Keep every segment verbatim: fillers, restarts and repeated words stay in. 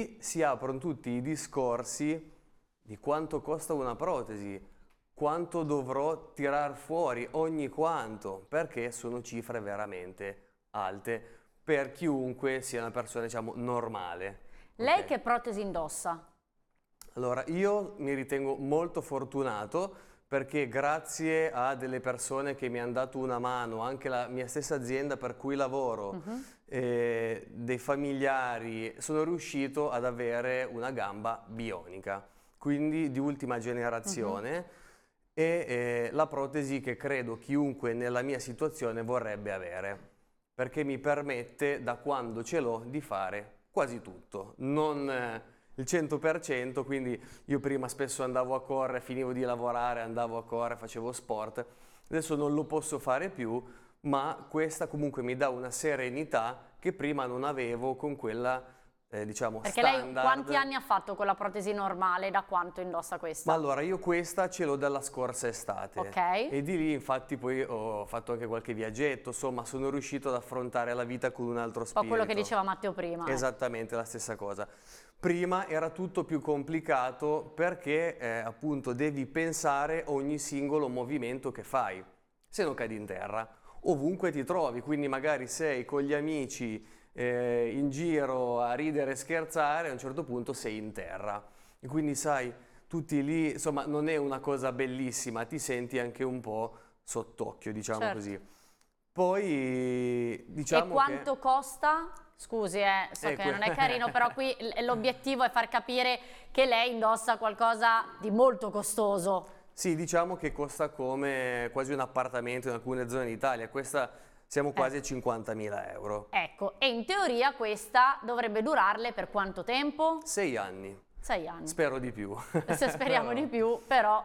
lì si aprono tutti i discorsi di quanto costa una protesi, quanto dovrò tirar fuori, ogni quanto, perché sono cifre veramente alte per chiunque sia una persona, diciamo, normale. Lei Okay. che protesi indossa? Allora, io mi ritengo molto fortunato perché grazie a delle persone che mi hanno dato una mano, anche la mia stessa azienda per cui lavoro, uh-huh. eh, dei familiari, sono riuscito ad avere una gamba bionica, quindi di ultima generazione, uh-huh. e eh, la protesi che credo chiunque nella mia situazione vorrebbe avere, perché mi permette da quando ce l'ho di fare quasi tutto, non eh, il cento per cento, quindi io prima spesso andavo a correre, finivo di lavorare, andavo a correre, facevo sport, adesso non lo posso fare più, ma questa comunque mi dà una serenità che prima non avevo con quella Eh, diciamo Perché standard. lei quanti anni ha fatto con la protesi normale? Da quanto indossa questa? Ma allora io questa ce l'ho dalla scorsa estate, ok, e di lì infatti poi ho fatto anche qualche viaggetto, insomma sono riuscito ad affrontare la vita con un altro spirito. un po' quello che diceva Matteo prima. Esattamente, eh. La stessa cosa. Prima era tutto più complicato perché eh, appunto devi pensare ogni singolo movimento che fai, se non cadi in terra, ovunque ti trovi, quindi magari sei con gli amici Eh, in giro a ridere e scherzare, a un certo punto sei in terra e quindi sai, tutti lì, insomma non è una cosa bellissima, ti senti anche un po' sott'occhio, diciamo, certo, così. Poi diciamo e quanto che... costa? Scusi, eh, so ecco. che non è carino, però qui l'obiettivo è far capire che lei indossa qualcosa di molto costoso. Sì, diciamo che costa come quasi un appartamento in alcune zone d'Italia. Questa siamo quasi a cinquantamila euro. Ecco, e in teoria questa dovrebbe durarle per quanto tempo? Sei anni. Sei anni. Spero di più. Se speriamo di più, però...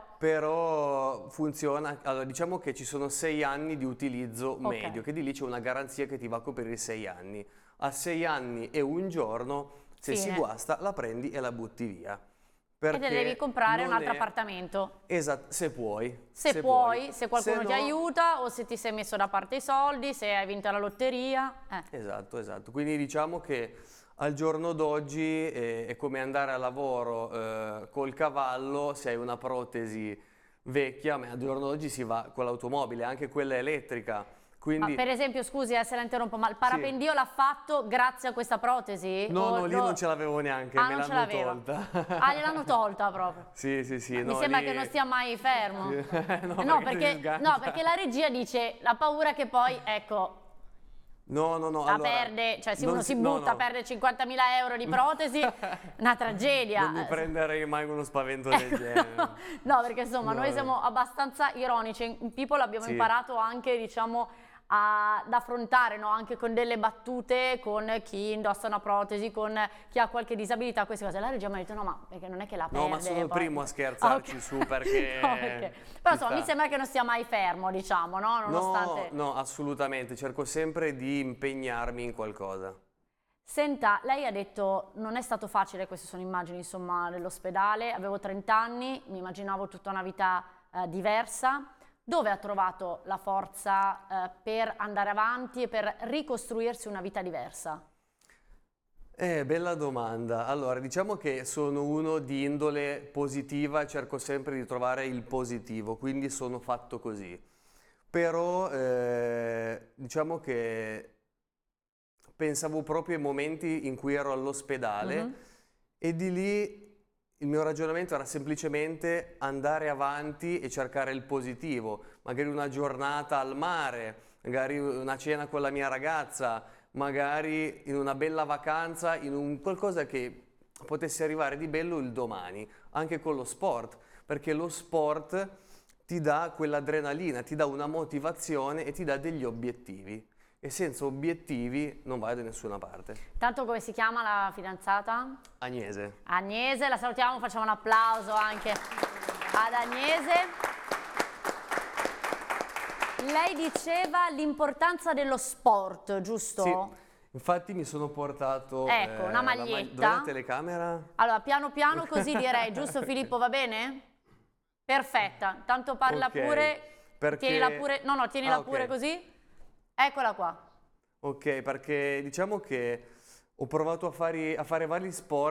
Però funziona, allora diciamo che ci sono sei anni di utilizzo okay. medio, che di lì c'è una garanzia che ti va a coprire sei anni. A sei anni e un giorno, se Fine. si guasta, la prendi e la butti via. E te devi comprare un altro è... appartamento. Esatto, se puoi. Se, se puoi, puoi, se qualcuno se ti no... aiuta o se ti sei messo da parte i soldi, se hai vinto la lotteria. Eh. Esatto, esatto. Quindi diciamo che al giorno d'oggi è, è come andare a lavoro eh, col cavallo, se hai una protesi vecchia, ma al giorno d'oggi si va con l'automobile, anche quella elettrica. Quindi... Ma per esempio, scusi eh, se la interrompo, ma il parapendio sì. l'ha fatto grazie a questa protesi? No, o no, lì lo... non ce l'avevo neanche, ah, me l'hanno tolta. Ah, gliel'hanno tolta proprio? Sì, sì, sì. Mi no, sembra lì... che non stia mai fermo. no, no, perché, no, perché la regia dice, la paura che poi, ecco... No, no, no. La allora, perde, cioè se uno si, si butta no, no. a perdere cinquantamila euro di protesi, una tragedia. Non mi prenderei mai uno spavento del ecco, genere. No, no, perché insomma no, noi no. siamo abbastanza ironici, in People abbiamo sì. imparato anche, diciamo, ad affrontare, no? Anche con delle battute con chi indossa una protesi, con chi ha qualche disabilità, queste cose. La regia mi ha detto no, ma perché non è che la perde. No, ma sono il poi... primo a scherzarci okay. su perché... no, perché... Però insomma mi sembra che non stia mai fermo, diciamo, no? Nonostante... No, no, assolutamente, cerco sempre di impegnarmi in qualcosa. Senta, lei ha detto non è stato facile, queste sono immagini insomma dell'ospedale, avevo trenta anni, mi immaginavo tutta una vita eh, diversa. Dove ha trovato la forza eh, per andare avanti e per ricostruirsi una vita diversa? Eh, bella domanda. Allora, diciamo che sono uno di indole positiva, cerco sempre di trovare il positivo, quindi sono fatto così. Però, eh, diciamo che pensavo proprio ai momenti in cui ero all'ospedale mm-hmm. e di lì il mio ragionamento era semplicemente andare avanti e cercare il positivo, magari una giornata al mare, magari una cena con la mia ragazza, magari in una bella vacanza, in un qualcosa che potesse arrivare di bello il domani, anche con lo sport, perché lo sport ti dà quell'adrenalina, ti dà una motivazione e ti dà degli obiettivi. E senza obiettivi non vai da nessuna parte. Tanto come si chiama la fidanzata? Agnese. Agnese, la salutiamo, facciamo un applauso anche ad Agnese. Lei diceva l'importanza dello sport, giusto? Sì, infatti mi sono portato... Ecco, eh, una maglietta. Ma... Dov'è la telecamera? Allora, piano piano così direi, giusto Filippo, va bene? Perfetta, tanto parla okay, pure, perché... tienila pure, no no, tienila ah, okay. pure così. Eccola qua. Ok, perché diciamo che ho provato a fare, a fare vari sport